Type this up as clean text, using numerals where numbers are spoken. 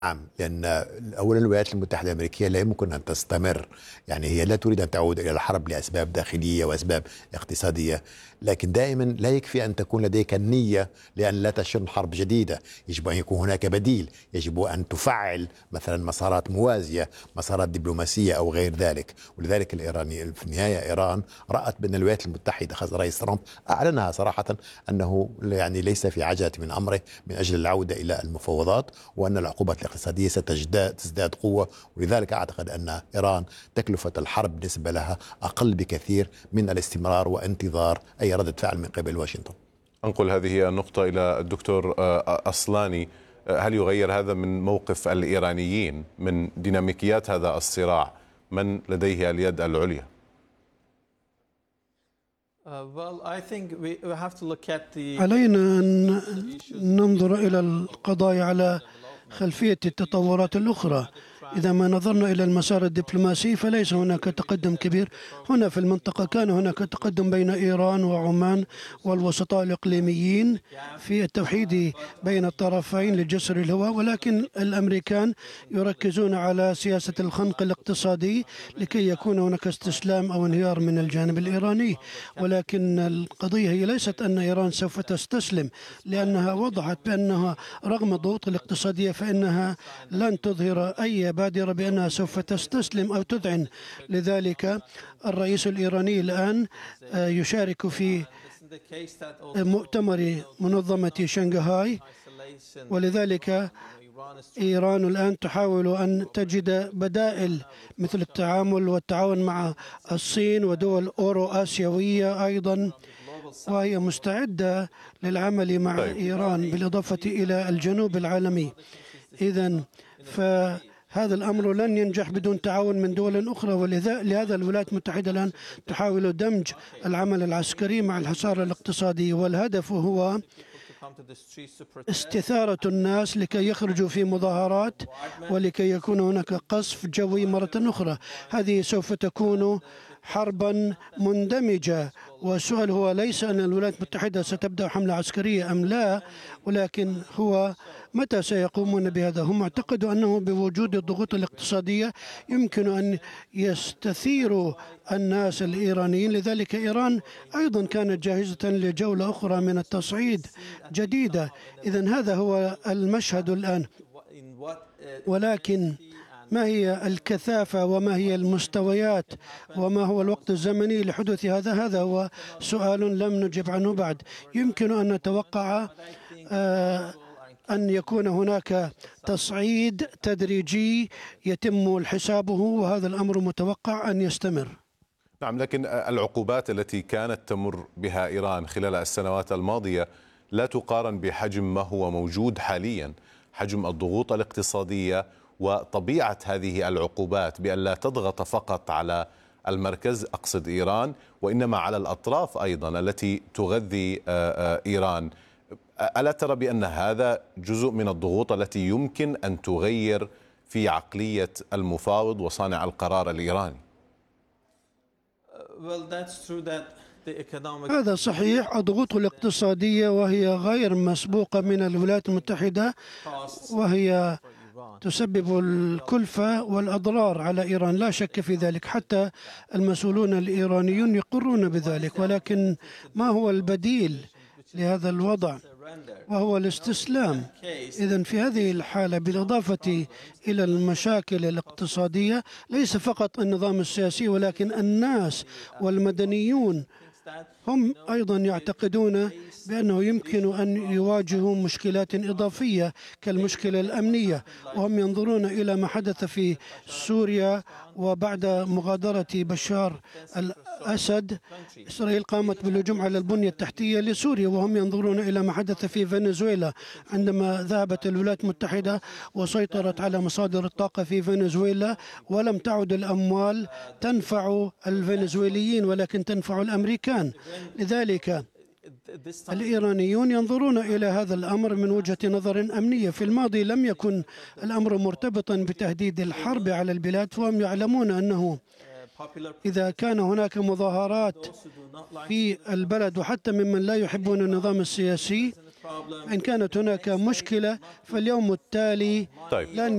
نعم، لأن أولا الولايات المتحدة الأمريكية لا يمكن أن تستمر، يعني هي لا تريد أن تعود إلى الحرب لأسباب داخلية وأسباب اقتصادية، لكن دائما لا يكفي أن تكون لديك النية لأن لا تشن حرب جديدة. يجب أن يكون هناك بديل، يجب أن تفعل مثلا مسارات موازية، مسارات دبلوماسية أو غير ذلك. ولذلك الإيراني في النهاية إيران رأت بأن الولايات المتحدة خاصة رئيس ترامب أعلنها صراحة أنه يعني ليس في عجلة من أمره من أجل العودة إلى المفاوضات، وأن العقوبات الاقتصادية ستزداد قوة. ولذلك أعتقد أن إيران تكلفة الحرب بالنسبة لها أقل بكثير من الاستمرار وانتظار أي ردة فعل من قبل واشنطن. أنقل هذه النقطة إلى الدكتور أصلاني. هل يغير هذا من موقف الإيرانيين من ديناميكيات هذا الصراع؟ من لديه اليد العليا؟ علينا أن ننظر إلى القضايا على خلفية التطورات الأخرى. إذا ما نظرنا إلى المسار الدبلوماسي فليس هناك تقدم كبير هنا في المنطقة. كان هناك تقدم بين إيران وعمان والوسطاء الإقليميين في التوحيد بين الطرفين لجسر الهواء، ولكن الأمريكان يركزون على سياسة الخنق الاقتصادي لكي يكون هناك استسلام أو انهيار من الجانب الإيراني. ولكن القضية هي ليست أن إيران سوف تستسلم، لأنها وضحت بأنها رغم الضغوط الاقتصادية فإنها لن تظهر أي بادرة بأنها سوف تستسلم أو تذعن. لذلك الرئيس الإيراني الآن يشارك في مؤتمر منظمة شنغهاي، ولذلك إيران الآن تحاول أن تجد بدائل مثل التعامل والتعاون مع الصين ودول أورو آسيوية أيضا، وهي مستعدة للعمل مع إيران بالإضافة إلى الجنوب العالمي. إذن فهذا الأمر لن ينجح بدون تعاون من دول أخرى، ولهذا الولايات المتحدة الآن تحاول دمج العمل العسكري مع الحصار الاقتصادي، والهدف هو استثارة الناس لكي يخرجوا في مظاهرات ولكي يكون هناك قصف جوي مرة أخرى. هذه سوف تكون حربا مندمجة، والسؤال هو ليس أن الولايات المتحدة ستبدأ حملة عسكرية أم لا، ولكن هو متى سيقومون بهذا. هم اعتقدوا أنه بوجود الضغوط الاقتصادية يمكن أن يستثيروا الناس الإيرانيين، لذلك إيران أيضا كانت جاهزة لجولة أخرى من التصعيد جديدة. إذن هذا هو المشهد الآن، ولكن ما هي الكثافة وما هي المستويات وما هو الوقت الزمني لحدوث هذا هو سؤال لم نجب عنه بعد. يمكن أن نتوقع أن يكون هناك تصعيد تدريجي يتم حسابه، وهذا الأمر متوقع أن يستمر. نعم، لكن العقوبات التي كانت تمر بها إيران خلال السنوات الماضية لا تقارن بحجم ما هو موجود حاليا، حجم الضغوط الاقتصادية وطبيعة هذه العقوبات بأن لا تضغط فقط على المركز أقصد إيران، وإنما على الأطراف أيضا التي تغذي إيران. ألا ترى بأن هذا جزء من الضغوط التي يمكن أن تغير في عقلية المفاوض وصانع القرار الإيراني؟ هذا صحيح. الضغوط الاقتصادية وهي غير مسبوقة من الولايات المتحدة، وهي تسبب الكلفة والأضرار على إيران، لا شك في ذلك، حتى المسؤولون الإيرانيون يقرون بذلك. ولكن ما هو البديل لهذا الوضع؟ وهو الاستسلام. إذن في هذه الحالة بالإضافة إلى المشاكل الاقتصادية ليس فقط النظام السياسي ولكن الناس والمدنيون هم أيضا يعتقدون بأنه يمكن أن يواجهوا مشكلات إضافية كالمشكلة الأمنية، وهم ينظرون إلى ما حدث في سوريا وبعد مغادرة بشار الأسد. إسرائيل قامت بالهجوم على البنية التحتية لسوريا، وهم ينظرون إلى ما حدث في فنزويلا عندما ذهبت الولايات المتحدة وسيطرت على مصادر الطاقة في فنزويلا، ولم تعد الأموال تنفع الفنزويليين ولكن تنفع الأمريكان. لذلك الإيرانيون ينظرون إلى هذا الأمر من وجهة نظر أمنية. في الماضي لم يكن الأمر مرتبطا بتهديد الحرب على البلاد، فهم يعلمون أنه إذا كان هناك مظاهرات في البلد وحتى ممن لا يحبون النظام السياسي، إن كانت هناك مشكلة فاليوم التالي لن